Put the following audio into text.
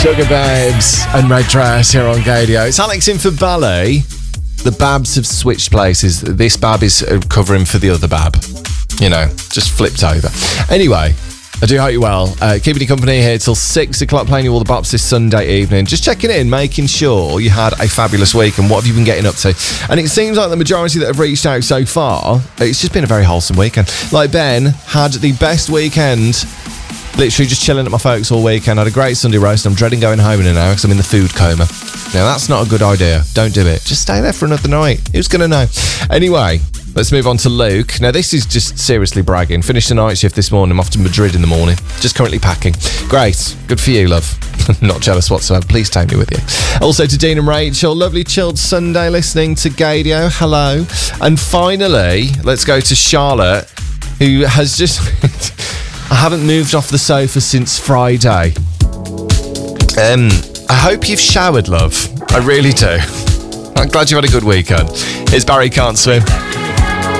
Sugar Babes and Red Dress here on Gadio. It's Alex in for Ballet. The Babs have switched places. This Bab is covering for the other Bab. You know, just flipped over. Anyway, I do hope you're well. Keeping you company here till 6 o'clock, playing you all the bops this Sunday evening. Just checking in, making sure you had a fabulous week and what have you been getting up to. And it seems like the majority that have reached out so far, it's just been a very wholesome weekend. Like Ben had the best weekend. Literally just chilling at my folks all weekend. I had a great Sunday roast and I'm dreading going home in an hour because I'm in the food coma. Now, that's not a good idea. Don't do it. Just stay there for another night. Who's going to know? Anyway, let's move on to Luke. Now, this is just seriously bragging. Finished the night shift this morning. I'm off to Madrid in the morning. Just currently packing. Great. Good for you, love. Not jealous whatsoever. Please take me with you. Also to Dean and Rachel. Lovely chilled Sunday listening to Gadio. Hello. And finally, let's go to Charlotte, who has just... I haven't moved off the sofa since Friday. I hope you've showered, love. I really do. I'm glad you had a good weekend. Here's Barry Can't Swim.